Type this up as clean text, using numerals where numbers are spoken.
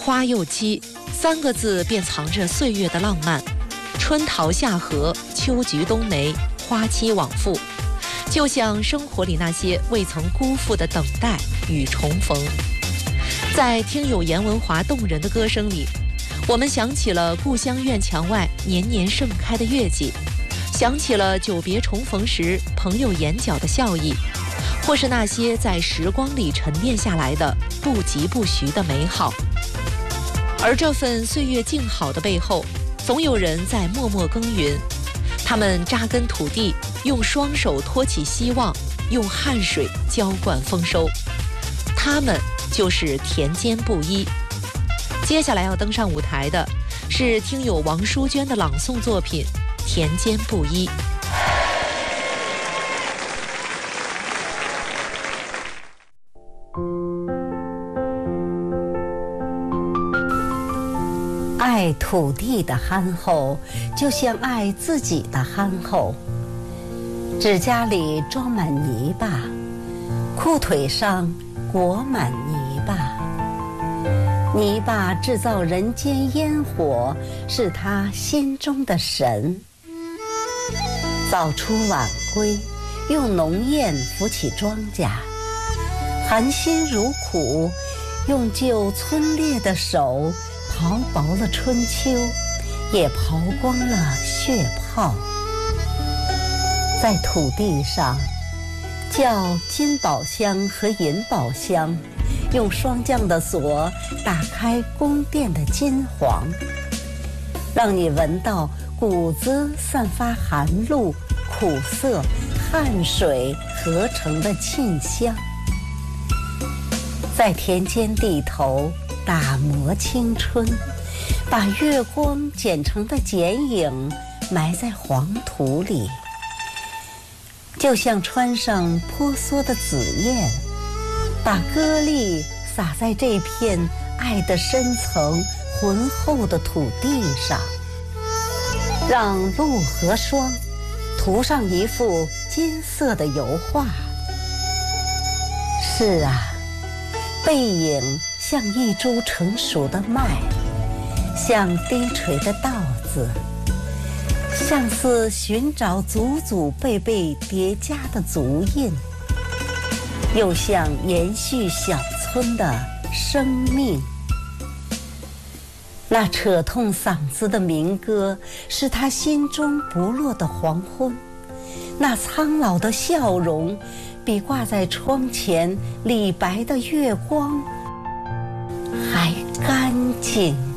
花又期3个字便藏着岁月的浪漫，春桃夏荷，秋菊冬梅，花期往复，就像生活里那些未曾辜负的等待与重逢。在听友严文华动人的歌声里，我们想起了故乡院墙外年年盛开的月季，想起了久别重逢时朋友眼角的笑意，或是那些在时光里沉淀下来的不疾不徐的美好。而这份岁月静好的背后，总有人在默默耕耘，他们扎根土地，用双手托起希望，用汗水浇灌丰收。他们就是田间布衣。接下来要登上舞台的是听友王淑娟的朗诵作品《田间布衣》。 爱土地的憨厚，就像爱自己的憨厚。指甲里装满泥巴，裤腿上裹满泥巴。泥巴制造人间烟火，是他心中的神。早出晚归，用农谚扶起庄稼。含辛茹苦，用旧皴裂的手刨薄了春秋，也刨光了血泡。在土地上，叫金宝箱和银宝箱，用霜降的锁打开宫殿的金黄，让你闻到谷子散发寒露、苦涩、汗水合成的沁香。在田间地头打磨青春，把月光剪成的剪影埋在黄土里，就像穿上婆娑的紫燕，把歌粒洒在这片爱的深层浑厚的土地上，让露和霜涂上一幅金色的油画。是啊，背影像一株成熟的麦，像低垂的稻子，像似寻找祖祖辈辈叠加的足印，又像延续小村的生命。那扯痛嗓子的民歌，是他心中不落的黄昏。那苍老的笑容，比挂在窗前李白的月光还干净。